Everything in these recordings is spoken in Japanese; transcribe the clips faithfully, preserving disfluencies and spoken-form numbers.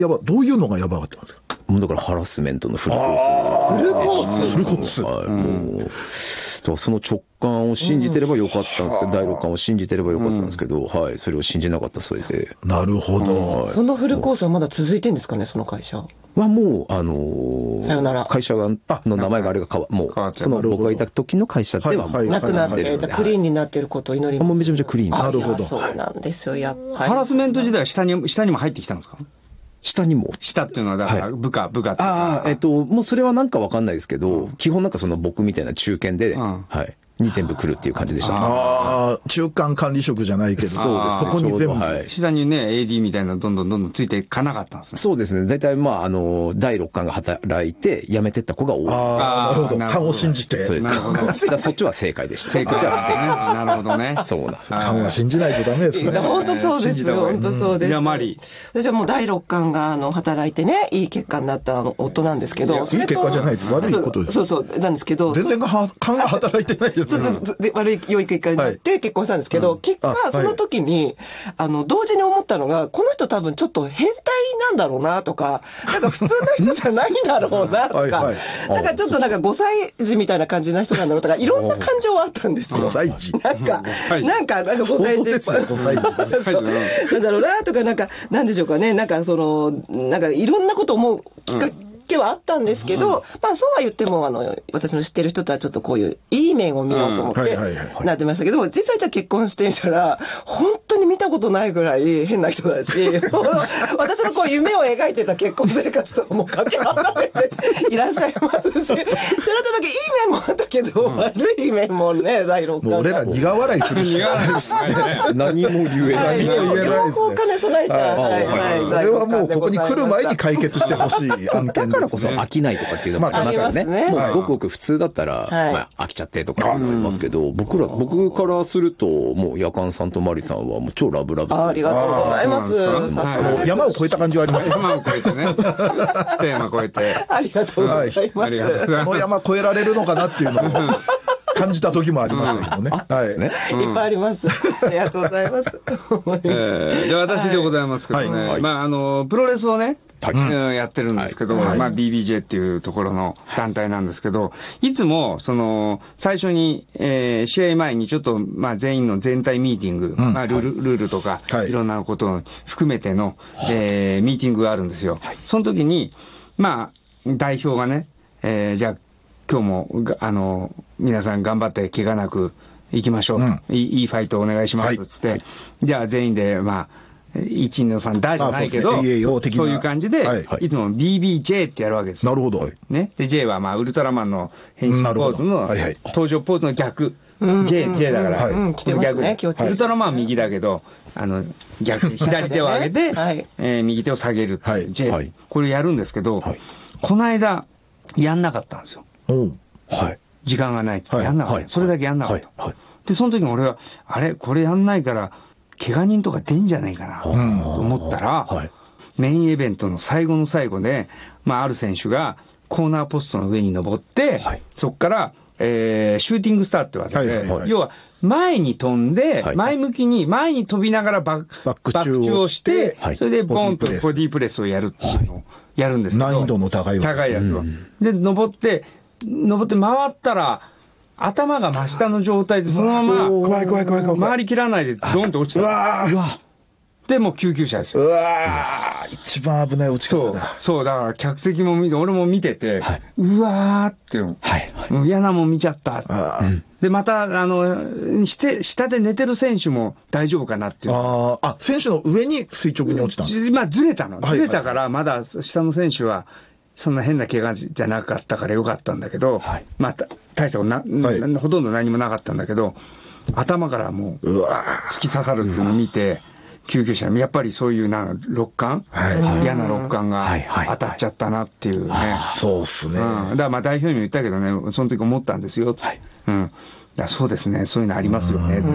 やば、どういうのがやばかったんですか？ もうだからハラスメントのフルコース。 フルコースフルコース。 はい、もう、その直感を信じてればよかったんですけど、だいろっかんを信じてればよかったんですけど、はい、それを信じなかった、それで。 なるほど。 そのフルコースはまだ続いてんですかね、その会社はもう、あのー、 さよなら。 会社がの名前があれが変わ、もう、その僕がいた時の会社ではもう、 なくなって、じゃあクリーンになってることを祈ります。 もうめちゃめちゃクリーンなるほど。 そうなんですよ、やっぱり。 ハラスメント時代は下に、下にも入ってきたんですか？ 下にも。 下っていうのは、だから部下、部下っていうか。 ああ、えっと、もうそれはなんかわかんないですけど、基本なんかその僕みたいな中堅で、はい。に全部来るっていう感じでした。 ああ、中間管理職じゃないけど、 そうです。 そこに全部。 はい。 下にね、エーディー みたいなのどんどんどんどんついていかなかったんですね。 そうですね。大体まあ、あの、だいろっかんが働いて、辞めてった子が多い。 ああ、なるほど。勘を信じて。 そうです。なるほど。そっちは正解でした。 正解じゃ不正解。なるほどね。 そうなんです。 勘は信じないとダメですね。 本当そうです。本当そうです。 じゃあマリー。じゃあもうだいろっかんが、あの、働いてね、いい結果になった夫なんですけど。いい結果じゃないです。悪いことです。 そうそう、なんですけど。 全然勘が働いてないですね。 悪い良い結果になって結婚したんですけど、はい、結果その時に、はい、あの同時に思ったのが、この人多分ちょっと変態なんだろうなとか、なんか普通の人じゃないんだろうなとか、はいはい、なんかちょっとなんかごさい児みたいな感じな人なんだろうとか、いろんな感情はあったんですよ。 ごさい児なんか、なんか、なんかごさい児なんだろうなとか、なんか、なんでしょうかね、なんかその、なんかいろんなこと思うきっかけ、うんはあったんですけど、うん、まあそうは言ってもあの私の知ってる人とはちょっとこういういい面を見ようと思ってなってましたけど、実際じゃあ結婚してみたら本当に見たことないぐらい変な人だし私のこう夢を描いてた結婚生活ともかけ離れていらっしゃいますし、ってなった時いい面もあったけど、うん、悪い面もね、だいろっかんもう俺ら苦笑いするし何も言えない。 両方兼ね備えた、はいはい、 それはもうここに来る前に解決してほしい案件です。 だからこそ飽きないとかっていうのもありますからね。まあ、ね、もうごくごく普通だったら、はい、まあ、飽きちゃってとか思いますけど、僕ら、僕からすると、もう夜間さんとマリさんはもう超ラブラブ。 あ, ありがとうございます。 あの山を越えた感じはあります。 山を越えてね。テーマ越えて。 ありがとうございます。はい、 この山越えられるのかなっていうのを感じた時もありましたけどね。 うん、はい、ね、 うん、いっぱいあります。ありがとうございます。 えー、じゃあ私でございますけどね。はい、まあ、あの、プロレスをね、はい、やってるんですけど、はい、まあ ビービージェー っていうところの団体なんですけど、いつも、その、最初に、えー、試合前にちょっと、まあ全員の全体ミーティング、うん、まあルール、ルールとか、はい、いろんなことを含めての、えー、ミーティングがあるんですよ。はい、その時に、まあ、代表がね、えー、じゃあ、今日も、あの、皆さん頑張って怪我なく行きましょう。うん、いい、いいファイトお願いします。つって、はい、じゃあ全員で、まあ、いち、に、さん、だじゃないけど、そういう感じで、いつも ビービージェー ってやるわけですよ。 なるほど。 ね。で、J はまあ、ウルトラマンの変身ポーズの、登場ポーズの逆。J、J だから、逆。ウルトラマンは右だけど、あの、逆、左手を上げて、え右手を下げるっていう J。これやるんですけど、この間、やんなかったんですよ。はい。時間がないってやんなかった。それだけやんなかった。で、その時に俺は、あれこれやんないから、怪我人とか出んじゃないかなと思ったら、はい、メインイベントの最後の最後で、まあ、ある選手がコーナーポストの上に登って、はい、そこから、えー、シューティングスターってわけで、はいはいはい、要は前に飛んで、はい、前向きに前に飛びながらバック、バック中をして、はい、それでボンとボディープレスをやるっていうのをやるんですけど、 難易度の高いわけ高いやつを、うん、で、登って、登って回ったら、頭が真下の状態でそのまま怖い怖い怖い怖い回りきらないでドンと落ちた。うわーうわでもう救急車ですよ。 うわー一番危ない落ち方だ。 そうそうだから客席も見て俺も見てて、はい、うわーっていう、はいはい、もう嫌なもん見ちゃった。うん、でまたあのして下で寝てる選手も大丈夫かなっていう。 ああ選手の上に垂直に落ちたの。 まあずれたの。ずれたからまだ下の選手は。そんな変な怪我じゃなかったからよかったんだけど、はい、まあ大したことな、はい、ほとんど何もなかったんだけど、頭からもう突き刺さるっていうのを見て、救急車やっぱりそういうな肋間、はい、嫌な肋間が当たっちゃったなっていうね。はいはい、 そうっすね。 うん、だからまあ代表にも言ったけどね、その時思ったんですよ。はい、うん。だそうですね、そういうのありますよねって。うん。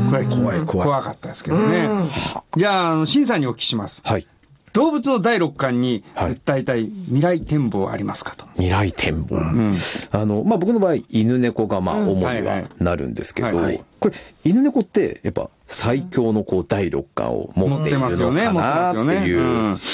これ怖い怖い怖かったですけどね。じゃあ、あの審査にお聞きします。はい。動物のだいろっかんに訴えたい未来展望はありますかと。 未来展望。うん、あの、まあ、僕の場合、犬猫がまあ、主にはなるんですけど、ここれ、犬猫って、やっぱ、最強のこう、第六感を持っているのかなっていう。